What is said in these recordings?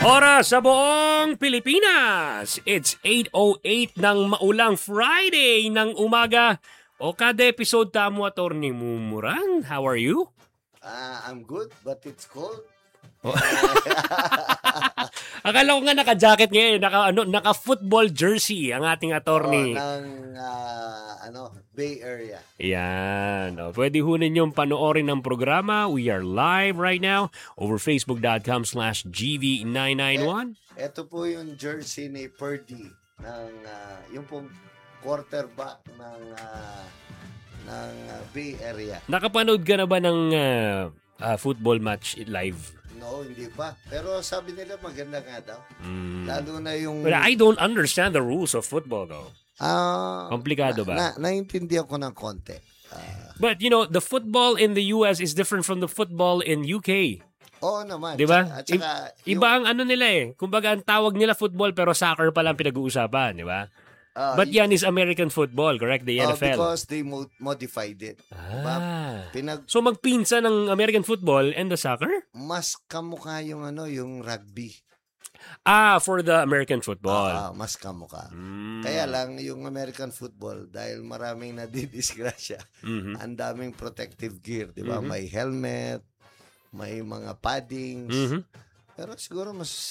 Oras sa buong Pilipinas. It's 8:08 ng maulang Friday ng umaga. O kada episode tamo Attorney Mumurang. How are you? I'm good, but it's cold. Akala ko nga naka-jacket ngayon, naka-football jersey ang ating attorney. Ng Bay Area. Yan. Pwede ho ninyong panoorin ng programa. We are live right now over facebook.com/gv991. Ito po yung jersey ni Purdy ng yung pong quarterback ng Bay Area. Nakapanood ka na ba ng football match live? No, hindi pa. Pero sabi nila maganda nga daw. Lalo na yung... But I don't understand the rules of football though. Komplikado ba? Naintindihan ko ng konti. But you know, the football in the US is different from the football in UK. Oo naman. Di ba? At saka, Iba ang ano nila eh. Kumbaga ang tawag nila football pero soccer pa lang pinag-uusapan, di ba? But yan is American football, correct? The NFL. Because they modified it. So magpinsan ng American football and the soccer? Mas kamukha yung yung rugby. For the American football. Mas kamukha. Kaya lang yung American football dahil maraming nadidisgrasya. Ang daming protective gear, di ba? May helmet, may mga paddings. Pero siguro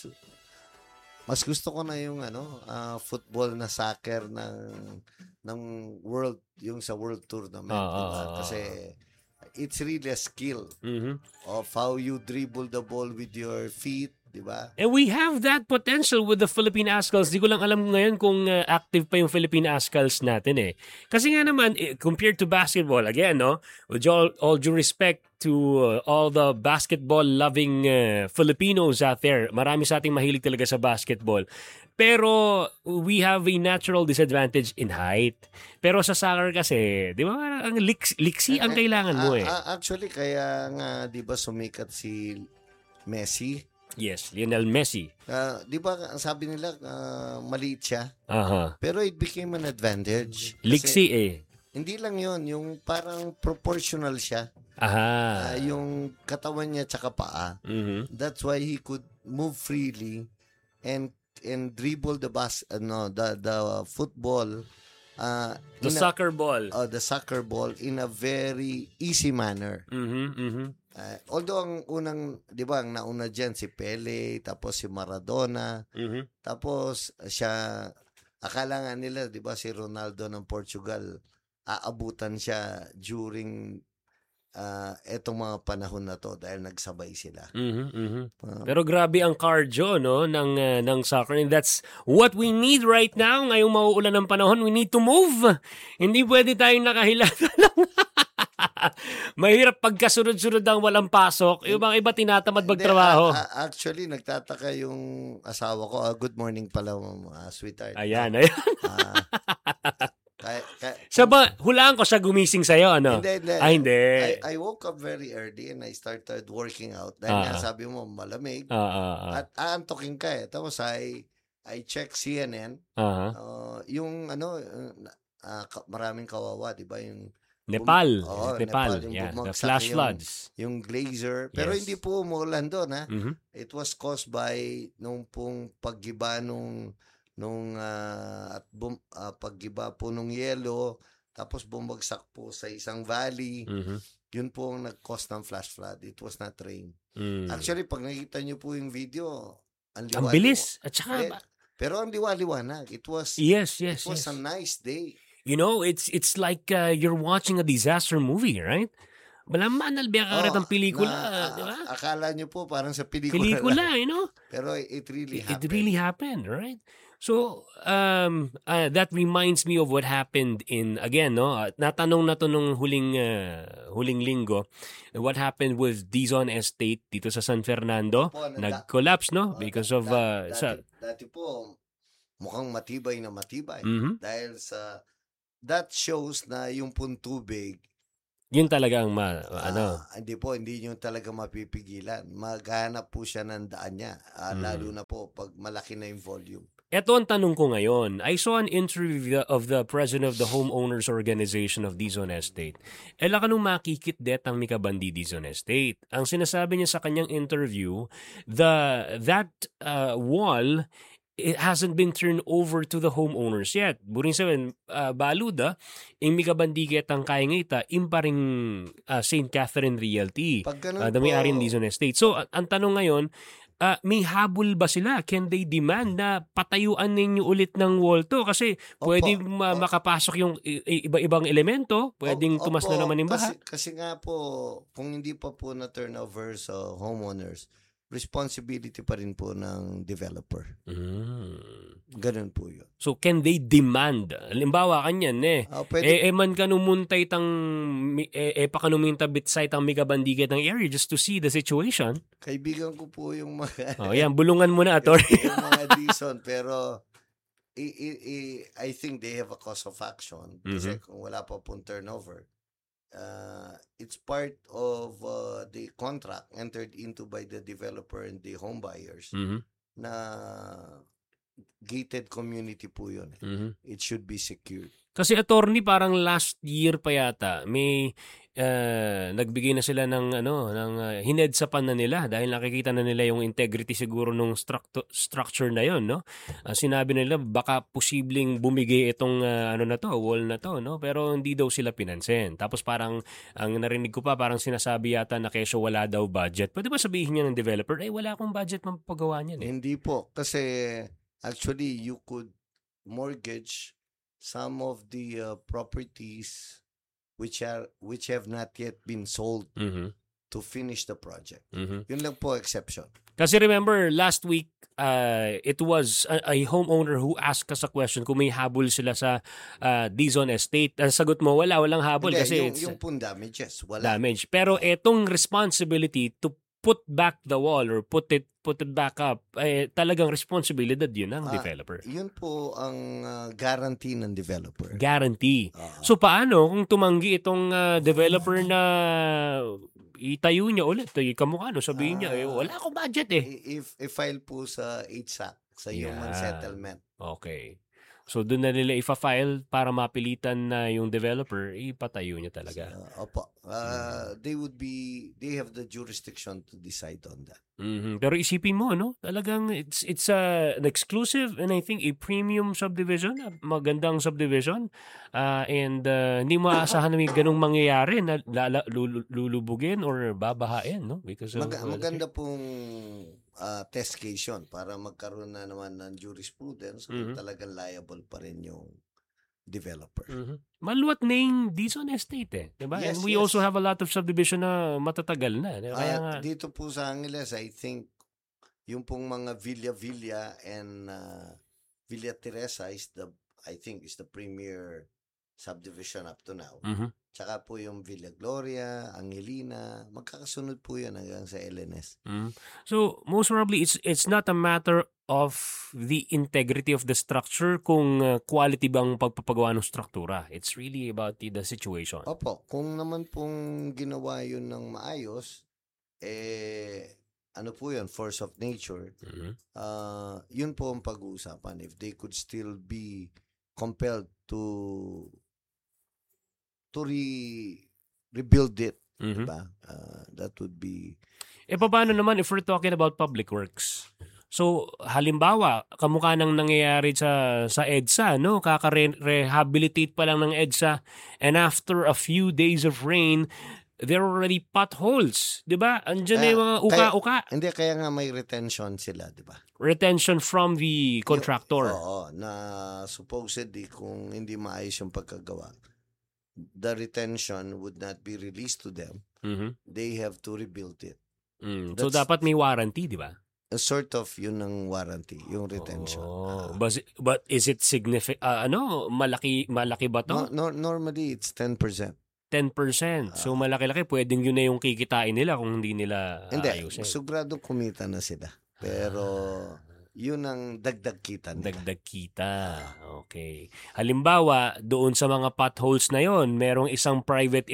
mas gusto ko na yung football na soccer ng world, yung sa world tournament, diba? Kasi it's really a skill of how you dribble the ball with your feet, diba? And we have that potential with the Philippine Ascals. Di ko lang alam ngayon kung active pa yung Philippine Ascals natin eh. Kasi nga naman, compared to basketball, again, no? With all due respect to all the basketball-loving Filipinos out there, marami sa ating mahilig talaga sa basketball. Pero we have a natural disadvantage in height. Pero sa soccer kasi, di ba, ang liksi ang kailangan mo eh. Actually, kaya nga, di ba, sumikat si Messi? Yes, Lionel Messi. Di ba, sabi nila, maliit siya. Pero it became an advantage. Liksi eh. Hindi lang yon, yung parang proportional siya. Yung katawan niya tsaka paa. That's why he could move freely and dribble the football, the soccer ball. The soccer ball in a very easy manner. Although ang unang, di ba, ang nauna dyan si Pele, tapos si Maradona, tapos siya, akala nga nila, di ba, si Ronaldo ng Portugal, aabutan siya during etong mga panahon na to dahil nagsabay sila. Pero grabe ang cardio ng soccer, and that's what we need right now. Ngayong mauulan ng panahon, we need to move. Hindi pwede tayong nakahilata lang. Mahirap pagkasunod-sunod ang walang pasok. Yung mga iba tinatamad magtrabaho. Actually, nagtataka yung asawa ko. Good morning pala, sweetheart. Ayan. Hulaan ko siya gumising sa'yo, ano? Hindi. I woke up very early and I started working out. Dahil nga sabi mo, malamig. At aantokin ka eh. Tapos I check CNN. Yung maraming kawawa, di ba? Yung Nepal. Yung the flash floods. Yung glacier. Pero hindi po umuulan doon, ha? It was caused by nung pong paggiba paggiba po nung yelo, tapos bumagsak po sa isang valley. Yun po ang nag-cause ng flash flood. It was not rain. Actually, pag nakita nyo po yung video, ang bilis. At saka, pero ang liwaliwanag. It was a nice day. You know, it's like you're watching a disaster movie, right? Malaman nalbiya ka rin ang pelikula, di ba? Akala nyo po parang sa pelikula, you know? Pero it really happened. It really happened, right? So, that reminds me of what happened again, no? Natanong na to nung huling linggo, what happened with Dizon Estate dito sa San Fernando. Nag-collapse, no? Because of... Dati po, mukhang matibay na matibay. Dahil sa... That shows na yung puntubig, yun talaga ang hindi nyo talaga mapipigilan. Maghanap po siya ng daan niya. Lalo na po pag malaki na yung volume. Ito ang tanong ko ngayon. I saw an interview of the president of the homeowners organization of Dizon Estate. Ela ka nung makikit det ang Mikabandi Dizon Estate. Ang sinasabi niya sa kanyang interview, that wall, it hasn't been turned over to the homeowners yet. Buring sabihin, baluda, yung Mikabandi ang kayangita, imparing St. Catherine Realty. Pag ganun The may-ari ng Dizon Estate. So, ang tanong ngayon, may habol ba sila? Can they demand na patayuan ninyo ulit ng wall to? Kasi pwede makapasok yung iba-ibang elemento, pwedeng tumas na naman yung baha. Kasi nga po, kung hindi pa po na turnover sa homeowners, responsibility pa rin po ng developer. Ganun po yun. So, can they demand? Halimbawa, kanyan man kanumuntay tang pakanuminta bitsay tang Mikabandi ng area just to see the situation. Kaibigan ko po yung mga... yan, bulungan mo na, Atty. yung mga Dizon, pero I think they have a cause of action. Kasi kung wala pa pong turnover, it's part of the contract entered into by the developer and the home buyers na gated community po yun. It should be secured. Kasi attorney, parang last year pa yata may nagbigay na sila ng hinedsapan na nila dahil nakikita na nila yung integrity siguro nung structure na yon, no? Sinabi nila baka posibleng bumigay itong wall na to, no? Pero hindi daw sila pinansin. Tapos parang ang narinig ko pa parang sinasabi yata na kesyo wala daw budget. Pwede ba sabihin niya ng developer, wala akong budget mapagawa niyan eh? Hindi po, kasi actually you could mortgage some of the properties which have not yet been sold to finish the project. Yun lang po exception. Kasi remember, last week, it was a homeowner who asked us a question kung may habol sila sa Dizon Estate. Ang sagot mo, walang habol. Hindi, kasi yung pong damages, wala. Damage. Pero etong responsibility to put back the wall or put it back up, talagang responsibilidad yun ng developer. Yun po ang guarantee ng developer. Guarantee. So paano kung tumanggi itong developer na itayo niya ulit? Kamukha, sabihin niya, wala akong budget eh. I-file po sa HSAC, sa Human Settlement. Okay. So doon na nila ifa-file para mapilitan na yung developer, ipatayo niya talaga. Opo. They have the jurisdiction to decide on that. Pero isipin mo, no? Talagang it's an exclusive and I think a premium subdivision, magandang subdivision. And hindi mo aasahan na may ganung mangyayari na lulubugin or babahain, no? Because maganda pong test case yun para magkaroon na naman ng jurisprudence kung talagang liable pa rin yung developer. Maluwat na yung Dizon Estate eh. Diba? Yes, and we also have a lot of subdivision na matatagal na. Kaya dito po sa Angeles, I think yung pong mga Villa and Villa Teresa is the premier subdivision up to now. Tsaka po yung Villa Gloria, Angelina, magkakasunod po yan hanggang sa LNS. So, most probably, it's not a matter of the integrity of the structure kung quality bang pagpapagawa ng struktura. It's really about the situation. Opo, kung naman pong ginawa yun ng maayos, ano po yun, force of nature, yun po ang pag-uusapan. If they could still be compelled to rebuild it, diba? That would be... Paano naman if we're talking about public works? So, halimbawa, kamukha nang nangyayari sa EDSA, no? Kaka-rehabilitate pa lang ng EDSA, and after a few days of rain, there are already potholes, di ba? Andiyan na yung mga uka-uka. Hindi, kaya nga may retention sila, di ba? Retention from the contractor. Oo, na supposedly kung hindi maayos yung pagkagawa, the retention would not be released to them. They have to rebuild it. So, dapat may warranty, di ba? A sort of yun ang warranty, yung retention. But is it significant? Malaki ba to? Normally, it's 10%. 10%. So, malaki-laki. Pwedeng yun na yung kikitain nila kung hindi nila ayusin. Hindi, sobradong kumita na sila. Pero, yun ang dagdag kita nila. Dagdag kita. Okay. Halimbawa, doon sa mga potholes na yon, merong isang private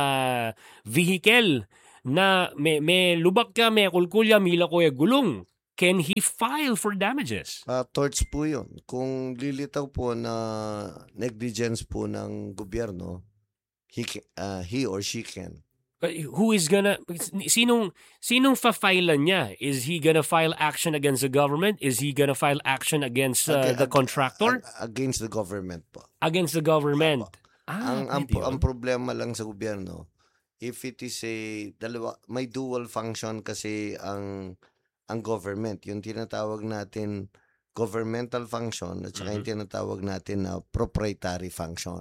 vehicle na may lubak ka, may kulkulya, mila ko gulong. can he file for damages? Torts po yun. Kung lilitaw po na negligence po ng gobyerno, he or she can. But who is gonna, sinong fa-filean niya? Is he gonna file action against the government? Is he gonna file action against the contractor? Against the government po. Against the government. Ang problema lang sa gobyerno, if it is may dual function kasi ang government, yung tinatawag natin governmental function at saka yung tinatawag natin na proprietary function.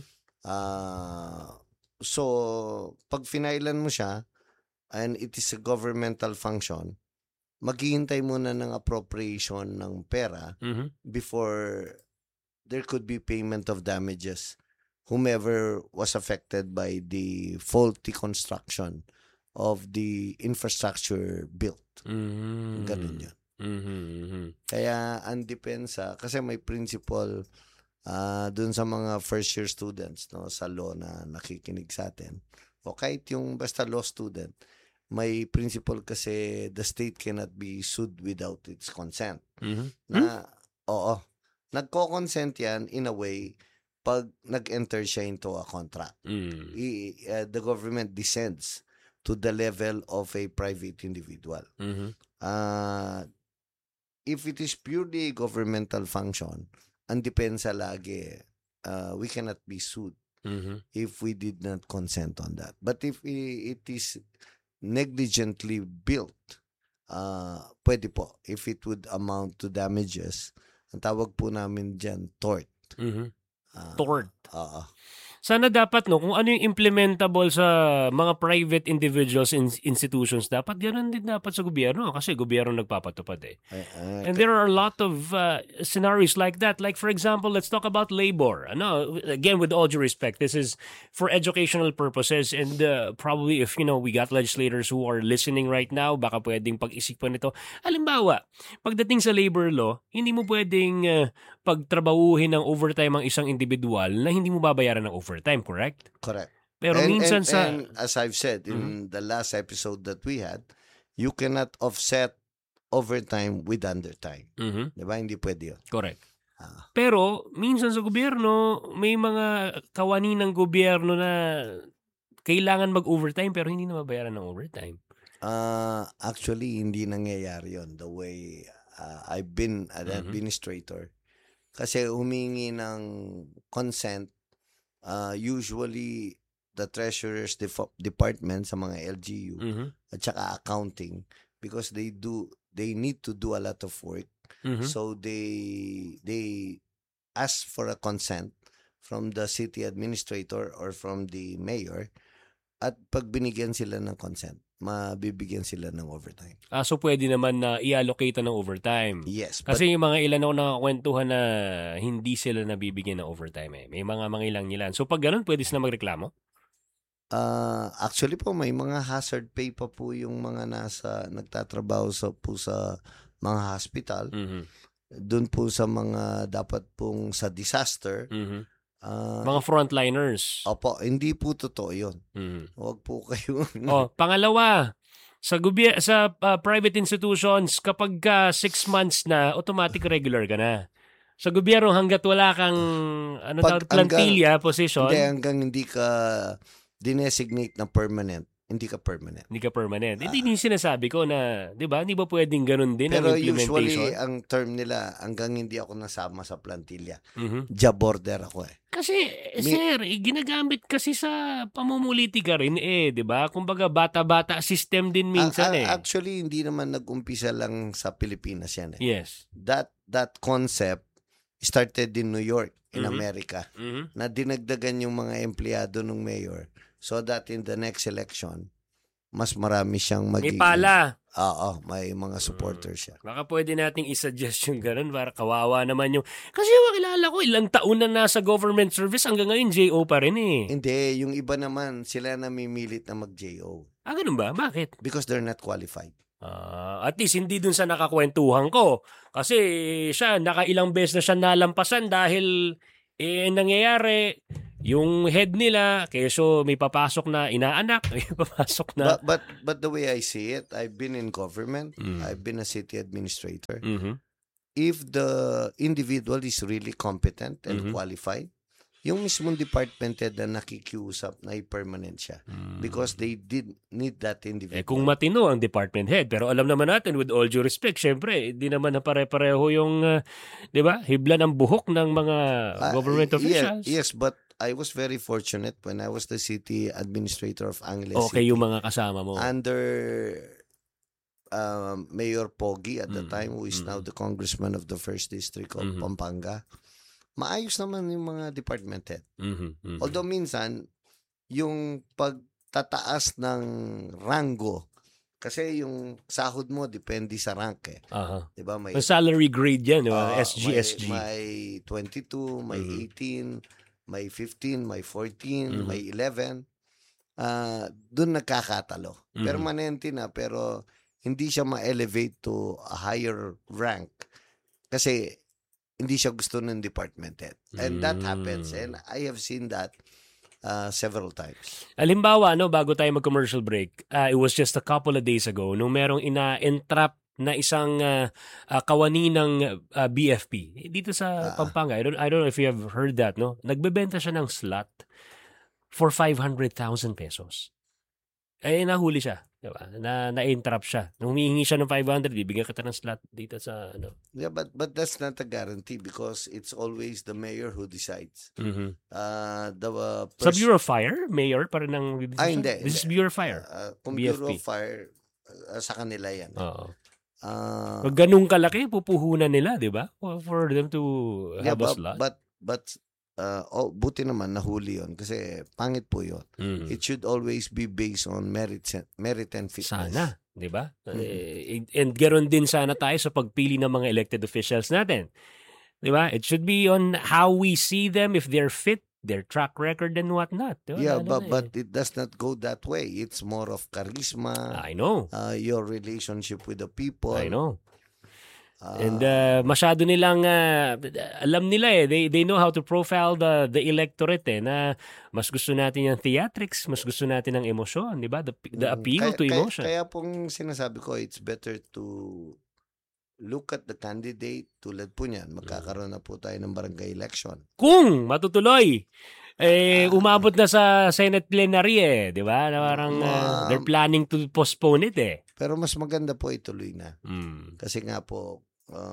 So, pag finailan mo siya, and it is a governmental function, maghihintay muna ng appropriation ng pera before there could be payment of damages whomever was affected by the faulty construction of the infrastructure built. Ganun yun. Kaya, ang depensa, kasi may principle dun sa mga first year students sa law na nakikinig sa atin, o kahit yung basta law student, may principle kasi the state cannot be sued without its consent. Nagko-consent yan in a way pag nag-enter siya into a contract. The government descends to the level of a private individual. If it is purely governmental function, ang depensa lagi, we cannot be sued if we did not consent on that. But if it is negligently built, pwede po. If it would amount to damages, ang tawag po namin dyan, tort. Tort. Sana dapat, kung ano yung implementable sa mga private individuals and institutions, dapat ganoon din dapat sa gobyerno kasi gobyerno nagpapatupad eh. And there are a lot of scenarios like that. Like for example, let's talk about labor. Again, with all due respect, this is for educational purposes and probably if we got legislators who are listening right now, baka pwedeng pag-isipan nito. Halimbawa, pagdating sa labor law, hindi mo pwedeng pagtrabahuhin ng overtime ang isang individual na hindi mo babayaran ng overtime, correct? Correct. Pero minsan and as I've said in the last episode that we had, you cannot offset overtime with undertime. Diba? Hindi pwede yun. Correct. Pero minsan sa gobyerno, may mga kawani ng gobyerno na kailangan mag-overtime pero hindi na mabayaran ng overtime. Actually, hindi nangyayari yun the way I've been an administrator. Kasi humingi ng consent, usually the treasurer's department sa mga LGU at saka accounting because they need to do a lot of work. So they ask for a consent from the city administrator or from the mayor at pag binigyan sila ng consent, mabibigyan sila ng overtime. So pwede naman na i-allocate ng overtime. Yes. Kasi yung mga ilan ako nakakwentuhan na hindi sila nabibigyan ng overtime eh. May mga ilan. So pag ganun, pwede sila magreklamo? Actually po, may mga hazard pay pa po yung mga nagtatrabaho sa mga hospital. Doon po sa mga dapat pong sa disaster. Mga frontliners. Opo, hindi po totoo yun. Huwag po kayo. Pangalawa, sa private institutions, kapag 6 months na, automatic regular ka na. Sa gobyerno, hanggat wala kang plantilla position. Hindi, hanggang hindi ka dinesignate na permanent. Hindi ka permanent. Hindi sinasabi ko na, di ba? Hindi ba pwedeng ganun din ang implementation? Pero usually, ang term nila, hanggang hindi ako nasama sa plantilla. Job order ako eh. Kasi, sir, ginagamit kasi sa pamumulitika rin di ba? Kumbaga, bata-bata system din minsan Actually, hindi naman nag-umpisa lang sa Pilipinas yan eh. Yes. That concept started in New York, in America, na dinagdagan yung mga empleyado ng mayor. So that in the next election, mas marami siyang magiging... May pala. Oo, may mga supporters siya. Baka pwede nating isuggest yung ganun para kawawa naman yung... Kasi makilala ko, ilang taon na nasa government service hanggang ngayon, JO pa rin eh. Hindi, yung iba naman, sila namimilit na mag-JO. Ganun ba? Bakit? Because they're not qualified. At least hindi dun sa nakakwentuhan ko. Kasi siya, nakailang beses na siya nalampasan dahil nangyayari... Yung head nila, keso may papasok na inaanak, may papasok na... But the way I see it, I've been in government, I've been a city administrator. If the individual is really competent and qualified, yung mismong department head na nakikiusap na i-permanent siya. Because they did need that individual. Kung matino ang department head, pero alam naman natin, with all due respect, syempre, hindi naman na pare-pareho yung, di ba, hibla ng buhok ng mga government officials. Yes, but I was very fortunate when I was the city administrator of Angeles Okay, City. yung mga kasama mo. Under Mayor Pogi at the time, who is now the congressman of the 1st District of Pampanga. Maayos naman yung mga department head. Although minsan, yung pagtataas ng rango, kasi yung sahod mo depende sa rank eh. Diba? May salary grade yan, SG. May 22, may 18, may 15, may 14, may 11. Doon nagkakatalo. Permanente na, pero hindi siya ma-elevate to a higher rank. Kasi hindi siya gusto ng department head. And that happens. And I have seen that several times. Halimbawa, bago tayo mag-commercial break, it was just a couple of days ago, nung merong ina-entrap na isang kawani ng BFP dito sa Pampanga. I don't know if you have heard that, no? Nagbebenta siya ng slot for 500,000 pesos. Nahuli siya. Diba? Na-entrap siya. Nung humihingi siya ng 500, bibigyan kita ng slot dito sa Yeah, but that's not a guarantee because it's always the mayor who decides. Sa Bureau of Fire, mayor pa rin ang hindi. This is Bureau of Fire. Kung BFP. Bureau of Fire, sa kanila yan. Oo. Ganung kalaki, pupuhunan nila, di ba? For them to have a slot. But buti naman nahuli yon kasi pangit po yon. It should always be based on merit and fitness. Sana, di ba? And ganoon din sana tayo sa pagpili ng mga elected officials natin. Di ba? It should be on how we see them, if they're fit, their track record and whatnot. Diba? Yeah, but it does not go that way. It's more of charisma. I know. Your relationship with the people. I know. And masyado nilang alam nila they know how to profile the electorate na mas gusto natin yung theatrics, mas gusto natin ng emosyon, di ba? The appeal to emotion. Kaya pong sinasabi ko, it's better to look at the candidate. Tulad po niyan, magkakaroon na po tayo ng barangay election. Kung matutuloy, umabot na sa Senate plenary di ba? Na parang they're planning to postpone it Pero mas maganda po ituloy na. Kasi nga po,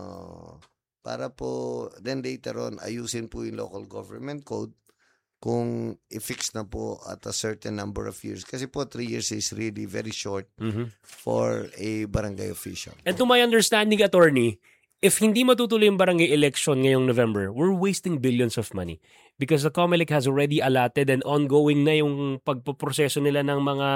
para po, then later on, ayusin po yung local government code kung i-fix na po at a certain number of years. Kasi po, 3 years is really very short for a barangay official. And to my understanding, attorney, if hindi matutuloy yung barangay election ngayong November, we're wasting billions of money because the COMELEC has already allotted and ongoing na yung pagpoproseso nila ng mga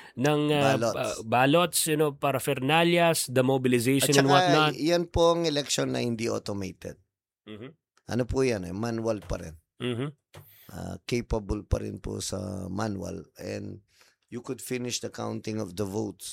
ballots, paraphernalias, the mobilization and whatnot. Yan po ang election na hindi automated. Ano po yan? Manual pa rin. Capable pa rin po sa manual, and you could finish the counting of the votes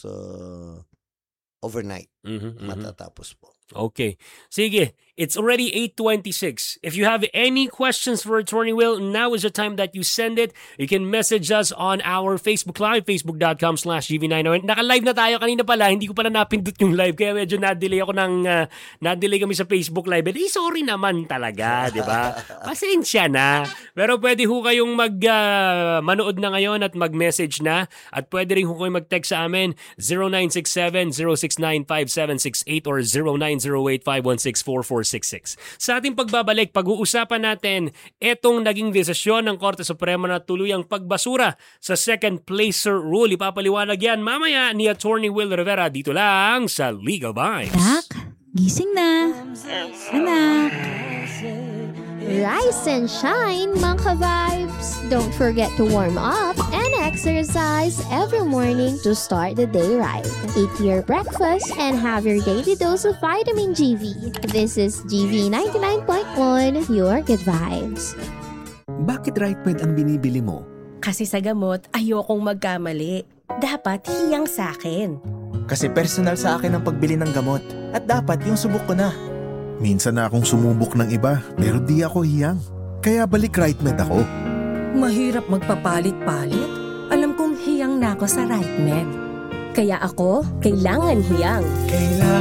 overnight. Matatapos po. Okay. Sige. It's already 8:26. If you have any questions for Attorney Will, now is the time that you send it. You can message us on our Facebook Live, facebook.com/GV909. Naka-live na tayo kanina pala. Hindi ko pala napindot yung live kaya medyo na-delay kami sa Facebook Live. Eh, sorry naman talaga, di ba? Pasensya na. Pero pwede ho kayong manood na ngayon at mag-message na. At pwede rin ho kayong mag-text sa amin 0967-069-5768 or 0908-516-4466. Sa ating pagbabalik, pag-uusapan natin etong naging desisyon ng Korte Suprema na tuluyang pagbasura sa second placer rule. Ipapaliwanag yan mamaya ni Attorney Will Rivera dito lang sa Legal Vibes. Dak, gising na. Anak. Rise and shine, mga ka-vibes! Don't forget to warm up and exercise every morning to start the day right. Eat your breakfast and have your daily dose of vitamin GV. This is GV 99.1, your good vibes. Bakit RightMed ang binibili mo? Kasi sa gamot, ayokong magkamali. Dapat hiyang sa akin. Kasi personal sa akin ang pagbili ng gamot. At dapat yung subok ko na. Minsan na akong sumubok ng iba, pero di ako hiyang. Kaya balik RightMed ako. Mahirap magpapalit-palit. Alam kong hiyang na ako sa right med. Kaya ako, kailangan hiyang. Kailangan